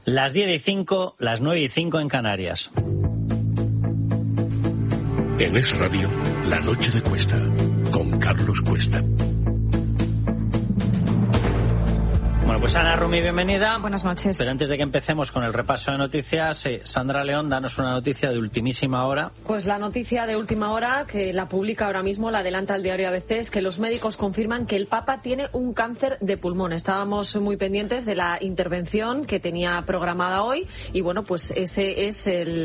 Las 10:05, las 9:05 en Canarias. En Es Radio, La Noche de Cuesta, con Carlos Cuesta. Bueno, pues Ana Rumi, bienvenida. Buenas noches. Pero antes de que empecemos con el repaso de noticias, Sandra León, danos una noticia de ultimísima hora. Pues la noticia de última hora, que la publica ahora mismo, la adelanta el diario ABC, es que los médicos confirman que el Papa tiene un cáncer de pulmón. Estábamos muy pendientes de la intervención que tenía programada hoy y bueno, pues ese es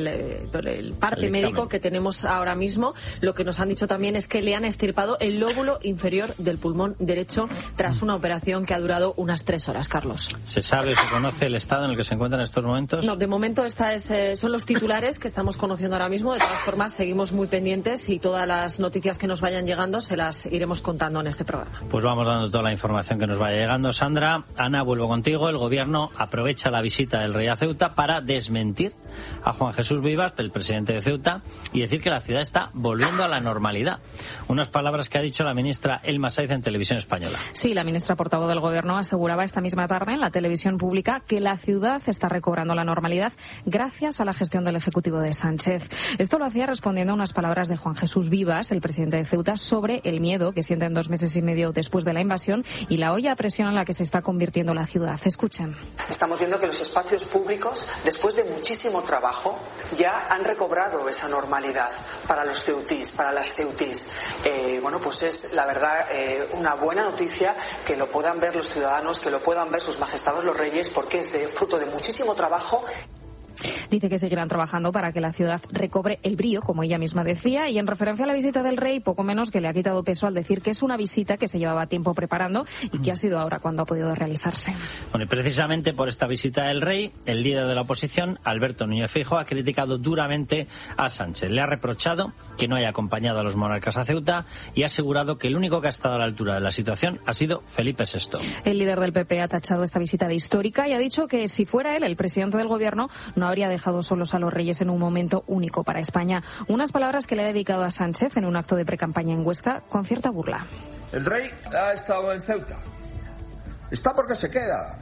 el parte médico que tenemos ahora mismo. Lo que nos han dicho también es que le han extirpado el lóbulo inferior del pulmón derecho tras una operación que ha durado unas 3 horas. Carlos. ¿Se sabe o se conoce el estado en el que se encuentra en estos momentos? No, de momento son los titulares que estamos conociendo ahora mismo. De todas formas, seguimos muy pendientes y todas las noticias que nos vayan llegando se las iremos contando en este programa. Pues vamos dando toda la información que nos vaya llegando. Sandra, Ana, vuelvo contigo. El Gobierno aprovecha la visita del rey a Ceuta para desmentir a Juan Jesús Vivas, el presidente de Ceuta, y decir que la ciudad está volviendo a la normalidad. Unas palabras que ha dicho la ministra Elma Saiz en Televisión Española. Sí, la ministra portavoz del Gobierno aseguraba esta misma tarde en la televisión pública que la ciudad está recobrando la normalidad gracias a la gestión del Ejecutivo de Sánchez. Esto lo hacía respondiendo a unas palabras de Juan Jesús Vivas, el presidente de Ceuta, sobre el miedo que sienten 2 meses y medio después de la invasión y la olla a presión en la que se está convirtiendo la ciudad. Escuchen. Estamos viendo que los espacios públicos, después de muchísimo trabajo, ya han recobrado esa normalidad para los ceutís, para las ceutís. Bueno, pues es la verdad una buena noticia que lo puedan ver los ciudadanos, que lo puedan ver sus majestades los reyes, porque es fruto de muchísimo trabajo. Dice que seguirán trabajando para que la ciudad recobre el brío, como ella misma decía, y en referencia a la visita del rey, poco menos que le ha quitado peso al decir que es una visita que se llevaba tiempo preparando y que ha sido ahora cuando ha podido realizarse. Bueno, y precisamente por esta visita del rey, el líder de la oposición, Alberto Núñez Feijóo, ha criticado duramente a Sánchez. Le ha reprochado que no haya acompañado a los monarcas a Ceuta y ha asegurado que el único que ha estado a la altura de la situación ha sido Felipe VI. El líder del PP ha tachado esta visita de histórica y ha dicho que si fuera él el presidente del gobierno, no habría dejado solos a los reyes en un momento único para España. Unas palabras que le ha dedicado a Sánchez en un acto de precampaña en Huesca con cierta burla. El rey ha estado en Ceuta. Está porque se queda.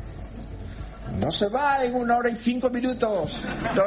No se va en 1 hora y 5 minutos.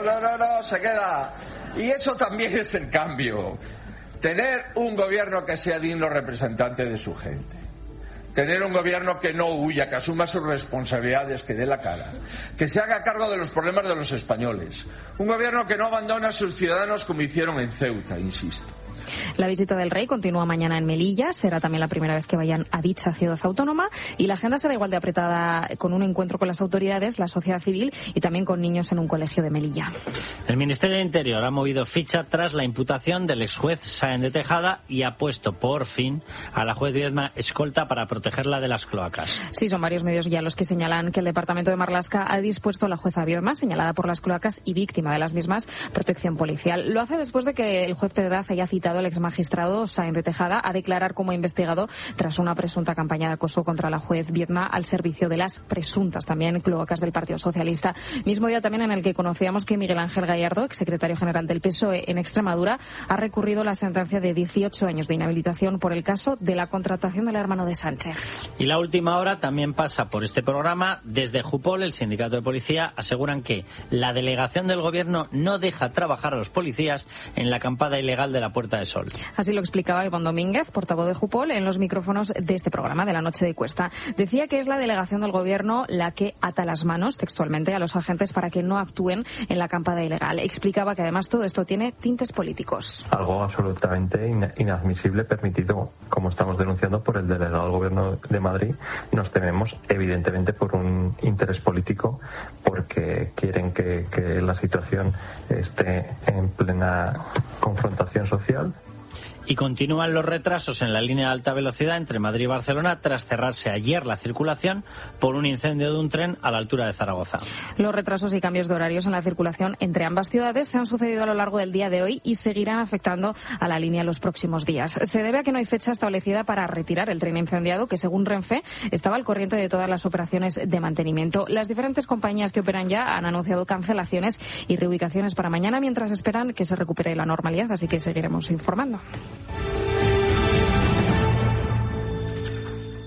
No, se queda. Y eso también es el cambio. Tener un gobierno que sea digno representante de su gente. Tener un gobierno que no huya, que asuma sus responsabilidades, que dé la cara, que se haga cargo de los problemas de los españoles. Un gobierno que no abandone a sus ciudadanos como hicieron en Ceuta, insisto. La visita del rey continúa mañana en Melilla. Será también la primera vez que vayan a dicha ciudad autónoma. Y la agenda será igual de apretada, con un encuentro con las autoridades, la sociedad civil y también con niños en un colegio de Melilla. El Ministerio del Interior ha movido ficha tras la imputación del exjuez Sáenz de Tejada y ha puesto por fin a la juez Viedma escolta para protegerla de las cloacas. Sí, son varios medios ya los que señalan que el departamento de Marlaska ha dispuesto a la jueza Viedma, señalada por las cloacas y víctima de las mismas, protección policial. Lo hace después de que el juez Pedraz haya citado al exmagistrado Sáenz de Tejada a declarar como investigado tras una presunta campaña de acoso contra la juez Viedma al servicio de las presuntas también cloacas del Partido Socialista. Mismo día también en el que conocíamos que Miguel Ángel Gallardo, exsecretario general del PSOE en Extremadura, ha recurrido la sentencia de 18 años de inhabilitación por el caso de la contratación del hermano de Sánchez. Y la última hora también pasa por este programa. Desde Jupol, el sindicato de policía, aseguran que la delegación del gobierno no deja trabajar a los policías en la acampada ilegal de la Puerta de Sol. Así lo explicaba Iván Domínguez, portavoz de Jupol, en los micrófonos de este programa de La Noche de Cuesta. Decía que es la delegación del gobierno la que ata las manos, textualmente, a los agentes para que no actúen en la acampada ilegal. Explicaba que además todo esto tiene tintes políticos. Algo absolutamente inadmisible, permitido, como estamos denunciando, por el delegado del gobierno de Madrid. Nos tememos, evidentemente, por un interés político, porque quieren que la situación esté en plena confrontación social. Y continúan los retrasos en la línea de alta velocidad entre Madrid y Barcelona tras cerrarse ayer la circulación por un incendio de un tren a la altura de Zaragoza. Los retrasos y cambios de horarios en la circulación entre ambas ciudades se han sucedido a lo largo del día de hoy y seguirán afectando a la línea los próximos días. Se debe a que no hay fecha establecida para retirar el tren incendiado, que según Renfe estaba al corriente de todas las operaciones de mantenimiento. Las diferentes compañías que operan ya han anunciado cancelaciones y reubicaciones para mañana mientras esperan que se recupere la normalidad, así que seguiremos informando.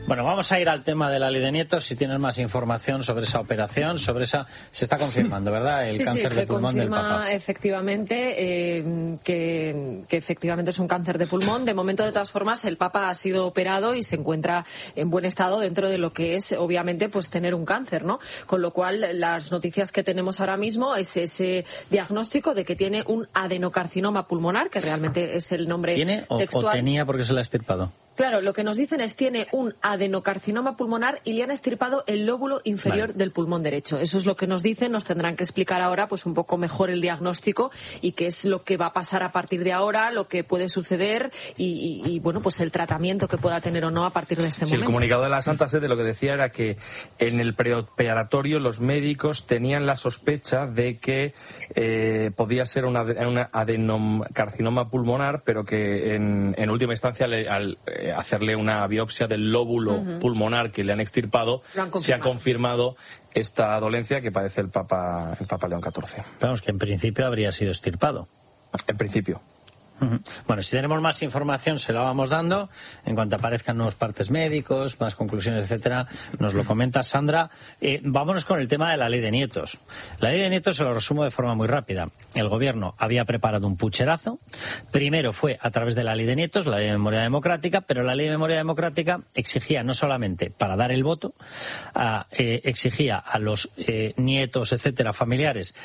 Bueno, vamos a ir al tema de la ley de nietos. Si tienes más información sobre esa operación, sobre esa... Se está confirmando, ¿verdad? El cáncer de pulmón del Papa. Se confirma efectivamente que efectivamente es un cáncer de pulmón. De momento, de todas formas, el Papa ha sido operado y se encuentra en buen estado dentro de lo que es, obviamente, pues tener un cáncer, ¿no? Con lo cual, las noticias que tenemos ahora mismo es ese diagnóstico de que tiene un adenocarcinoma pulmonar, que realmente es el nombre textual. ¿O tenía porque se la ha extirpado? Claro, lo que nos dicen es tiene un adenocarcinoma pulmonar y le han extirpado el lóbulo inferior del pulmón derecho. Eso es lo que nos dicen. Nos tendrán que explicar ahora pues un poco mejor el diagnóstico y qué es lo que va a pasar a partir de ahora, lo que puede suceder y bueno, pues el tratamiento que pueda tener o no a partir de este momento. El comunicado de la Santa Sede lo que decía era que en el preoperatorio los médicos tenían la sospecha de que podía ser un adenocarcinoma pulmonar, pero que en última instancia al hacerle una biopsia del lóbulo pulmonar que le han extirpado, se ha confirmado esta dolencia que padece el Papa León XIV. Vamos, que en principio habría sido extirpado. En principio. Bueno, si tenemos más información se la vamos dando. En cuanto aparezcan nuevos partes médicos, más conclusiones, etcétera, nos lo comenta Sandra. Vámonos con el tema de la ley de nietos. La ley de nietos se lo resumo de forma muy rápida. El gobierno había preparado un pucherazo. Primero fue a través de la ley de nietos, la ley de memoria democrática, pero la ley de memoria democrática exigía no solamente para dar el voto, exigía a los nietos, etcétera, familiares,